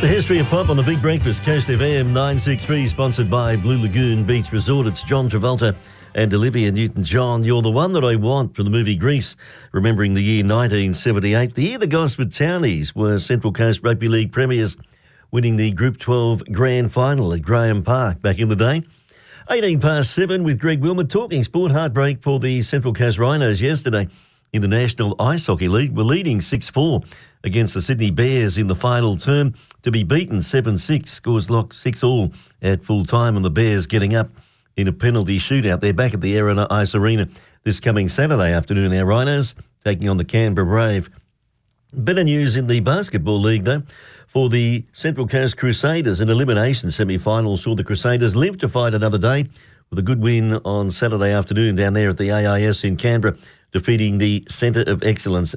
The history of pop on the Big Breakfast, Coast FM 963, sponsored by Blue Lagoon Beach Resort. It's John Travolta and Olivia Newton-John. You're the one that I want from the movie Grease, remembering the year 1978, the year the Gosford Townies were Central Coast Rugby League premiers, winning the Group 12 Grand Final at Graham Park back in the day. 7:18 with Greg Wilmot talking sport. Heartbreak for the Central Coast Rhinos yesterday in the National Ice Hockey League. We're leading 6-4 against the Sydney Bears in the final term, to be beaten 7-6, scores locked 6-all at full time, and the Bears getting up in a penalty shootout. They're back at the Arena Ice Arena this coming Saturday afternoon. Our Rhinos taking on the Canberra Brave. Better news in the Basketball League, though, for the Central Coast Crusaders. An elimination semi-final saw the Crusaders live to fight another day with a good win on Saturday afternoon down there at the AIS in Canberra, defeating the Centre of Excellence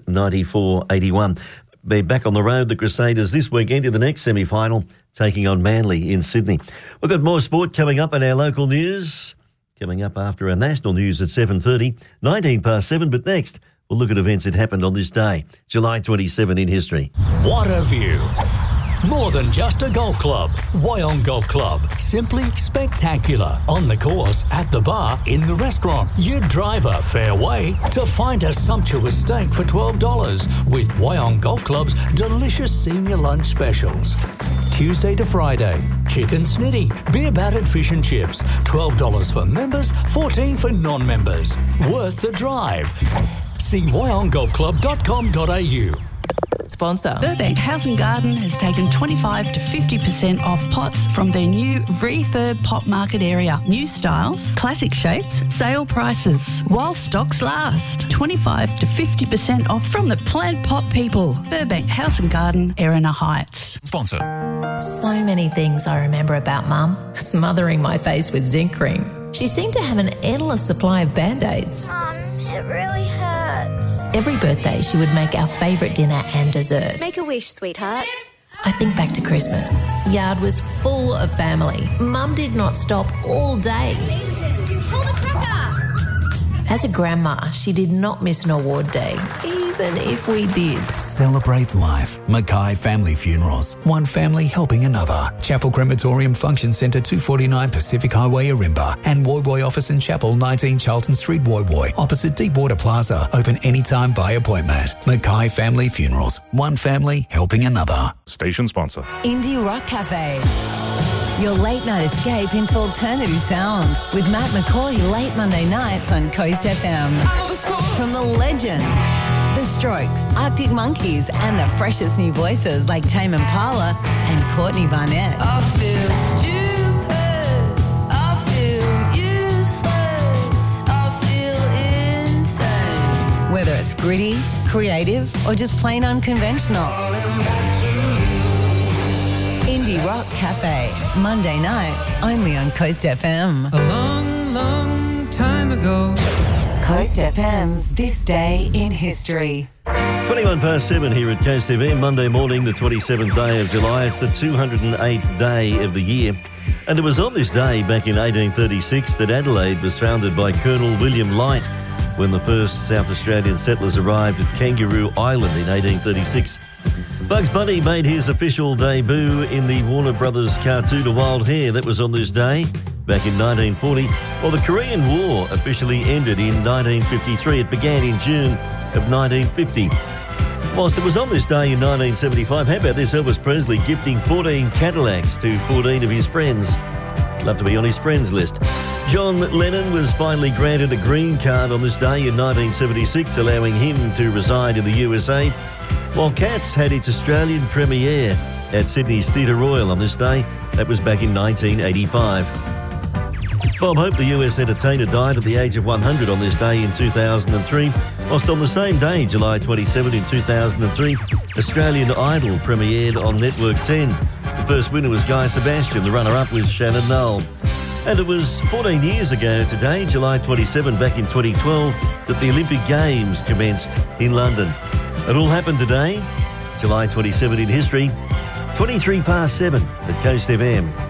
94-81. They're back on the road, the Crusaders, this weekend in the next semi-final, taking on Manly in Sydney. We've got more sport coming up in our local news, coming up after our national news at 7:30, 7:19, but next we'll look at events that happened on this day, July 27 in history. What a view. More than just a golf club. Wyong Golf Club. Simply spectacular. On the course, at the bar, in the restaurant. You drive a fair way to find a sumptuous steak for $12 with Wyong Golf Club's delicious senior lunch specials. Tuesday to Friday, chicken snitty, beer battered fish and chips. $12 for members, $14 for non-members. Worth the drive. See wyonggolfclub.com.au. Sponsor. Burbank House and Garden has taken 25 to 50% off pots from their new refurb pot market area. New styles, classic shapes, sale prices. While stocks last. 25 to 50% off from the plant pot people. Burbank House and Garden, Erina Heights. Sponsor. So many things I remember about Mum. Smothering my face with zinc cream. She seemed to have an endless supply of Band-Aids. It really hurts. Every birthday, she would make our favourite dinner and dessert. Make a wish, sweetheart. I think back to Christmas. Yard was full of family. Mum did not stop all day. Hold the cracker. As a grandma, she did not miss an award day, even if we did. Celebrate life. Mackay Family Funerals. One family helping another. Chapel Crematorium Function Centre, 249 Pacific Highway, Arimba. And Woy Woy Office and Chapel, 19 Charlton Street, Woy Woy. Opposite Deepwater Plaza. Open anytime by appointment. Mackay Family Funerals. One family helping another. Station sponsor. Indie Rock Cafe. Your late night escape into alternative sounds with Matt McCoy late Monday nights on Coast FM. From the legends, The Strokes, Arctic Monkeys, and the freshest new voices like Tame Impala and Courtney Barnett. I feel stupid, I feel useless, I feel insane. Whether it's gritty, creative, or just plain unconventional. Indie Rock Cafe, Monday nights, only on Coast FM. A long, long time ago. Coast FM's This Day in History. 7:21 here at Coast FM, Monday morning, the 27th day of July. It's the 208th day of the year. And it was on this day, back in 1836, that Adelaide was founded by Colonel William Light, when the first South Australian settlers arrived at Kangaroo Island in 1836. Bugs Bunny made his official debut in the Warner Brothers cartoon A Wild Hare. That was on this day, back in 1940. While the Korean War officially ended in 1953. It began in June of 1950. Whilst it was on this day in 1975, how about this, Elvis Presley gifting 14 Cadillacs to 14 of his friends. Love to be on his friends list. John Lennon was finally granted a green card on this day in 1976, allowing him to reside in the USA, while Cats had its Australian premiere at Sydney's Theatre Royal on this day. That was back in 1985. Bob Hope, the US entertainer, died at the age of 100 on this day in 2003, whilst on the same day, July 27 in 2003, Australian Idol premiered on Network 10. The first winner was Guy Sebastian, the runner-up was Shannon Noll. And it was 14 years ago today, July 27, back in 2012, that the Olympic Games commenced in London. It all happened today, July 27 in history, 7:23 at Coast FM.